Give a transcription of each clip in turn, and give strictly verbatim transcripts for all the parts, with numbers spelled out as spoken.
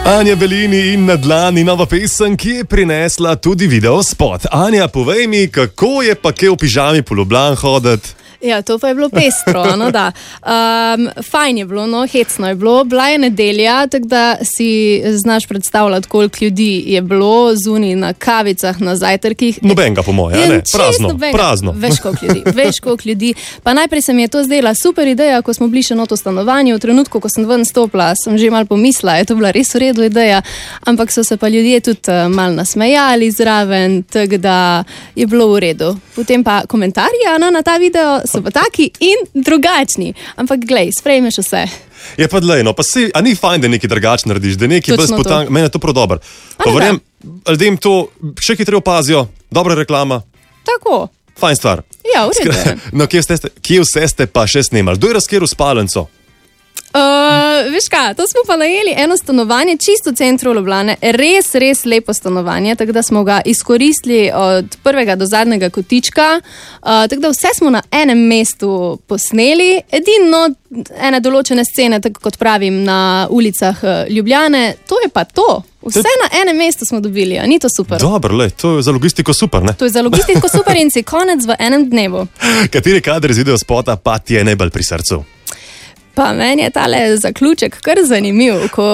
Anja Belini in Na dlani, nova pesem, ki je prinesla tudi video spot. Anja, povej mi, kako je pa kje v pižami po Ljubljani hoditi? Ja, to pa je bilo pestro, no da. Um, fajn je bilo, no, hecno je bilo. Bila je nedelja, tako da si znaš predstavljati, koliko ljudi je bilo zunaj na kavicah, na zajtrkih. Nobenega po moje, ne? Prazno, prazno. Veš koliko ljudi, veš koliko ljudi. Pa najprej se mi je to zdela super ideja, ko smo bili še not v stanovanju. V trenutku, ko sem ven stopila, sem že malo pomisla, je to bila res v redu ideja, ampak so se pa ljudje tudi uh, malo nasmejali zraven, tako da je bilo v redu. Potem pa komentarji, no, na ta video so pa taki in drugačni. Ampak glej, sprejmeš vse. Je pa dlej, no, pa si, a ni fajn, da nekaj drugače narediš, da nekaj brez potank, meni je to prav dober. Pa verjem, ljudem to še hitreje opazijo, dobra reklama. Tako. Fajn stvar. Ja, v redu je. No, kje, ste, kje vse ste pa še snemali? Kdo je razkeril spalnico? Uh, veš kaj, to smo pa najeli eno stanovanje čisto v centru Ljubljane, res, res lepo stanovanje, tako da smo ga izkoristili od prvega do zadnjega kotička, uh, tako da vse smo na enem mestu posneli, edino ene določene scene, tako kot pravim, na ulicah Ljubljane, to je pa to. Vse na enem mestu smo dobili, a ni to super? Dobro, le, to je za logistiko super, ne? To je za logistiko super in si konec v enem dnevu. Kateri kader iz video spota pa ti je najbolj pri srcu? Pa meni je tale zaključek kar zanimiv, ko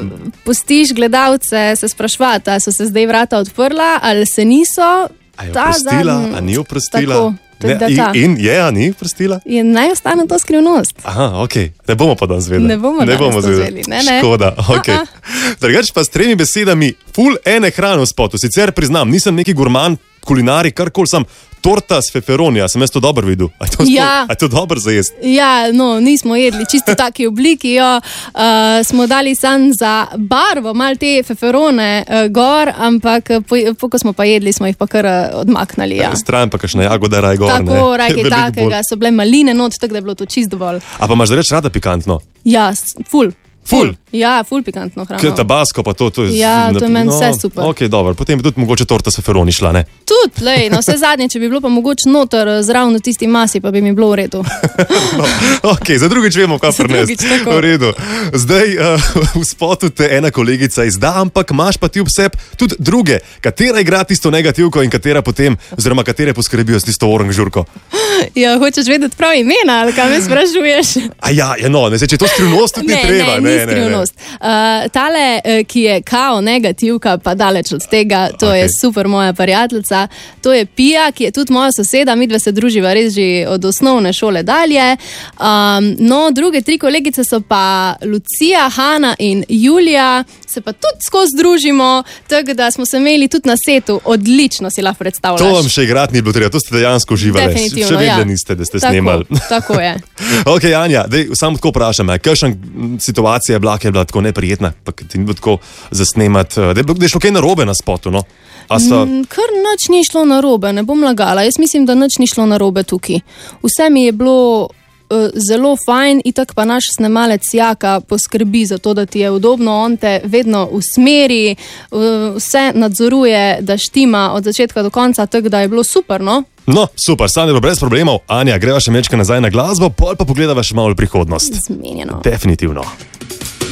pustiš gledalce se sprašvati, ali so se zdaj vrata odprla, ali se niso. A je oprostila, a ni oprostila? Tako. Ne, in, in je, a ni prostila? In naj ostane to skrivnost. Aha, ok. Ne bomo pa danes vedeli. Ne bomo danes to zvedeli. Ne, ne. Škoda, ok. Drugač pa s tremi besedami, ful ene hrane v spotu. Sicer priznam, nisem neki gurman, kulinari, karkoli sem, torta s feferonija, sem jaz to dobro videl. A je to, ja. to dobro za jesti? Ja, no, nismo jedli čisto v taki obliki, jo. Uh, smo dali sam za barvo, mal te feferone uh, gor, ampak po, po, ko smo pa jedli, smo jih pa kar odmaknili. Ja. Stran pa kakšna jagoda raj gor. Tako, rajke takega, so bile maline not, tako da je bilo to čisto dovolj. A pa imaš da reč rada pikantno? Ja, ful. Ful? Ja, ful pikantno hrano. Kaj tabasko pa to, to je... Ja, to je meni vse super. Ok, dobro, potem bi tudi mogoče torta s feferoni šla, ne? Tudi, lej, no vse zadnje, če bi bilo pa mogoče noter zravno tisti masi, pa bi mi bilo v redu. No, ok, za drugič vemo, kaj prinesti. V redu. Zdaj uh, v spotu te ena kolegica izda, ampak imaš pa ti ob sebi tudi druge. Katera igra tisto negativko in katera potem, oziroma katere poskrbijo s tisto orang žurko? Ja, hočeš vedeti prav imena, ali kaj me sprašuješ? A ja, ja no, ne, se, če to skrivnost tudi ne, treba. Ne, ne, ni skrivnost. Uh, tale, ki je kao negativka, pa daleč od tega, to okay. je super moja prijateljica, to je Pija, ki je tudi moja soseda, midve se druživa res že od osnovne šole dalje. Um, no, druge tri kolegice so pa Lucija, Hana in Julija, se pa tudi skozi družimo, tako da smo se imeli tudi na setu, odlično si lahko predstavljaš. To vam še igrati ni bilo treba, to ste dejansko uživali. Definitivno, še vedno ja. niste, da ste tako, snemali. Tako je. Ok, Anja, dej, samo tako vprašam, kakšna situacija je bila, ki je bila tako neprijetna, pa ti ni bilo tako zasnemati, da je šlo kaj narobe na spotu, no? Sta... Mm, kar nič ni šlo narobe, ne bom lagala, jaz mislim, da nič ni šlo narobe tukaj. Vse mi je bilo uh, zelo fajn, itak pa naš snemalec Jaka poskrbi za to, da ti je udobno, on te vedno usmeri, uh, vse nadzoruje, da štima od začetka do konca, tako da je bilo super, no? No, super, Sandro, brez problemov. Anja, greva še mečka nazaj na glasbo, pol pa pogledava še malo v prihodnost. Zmenjeno. Definitivno.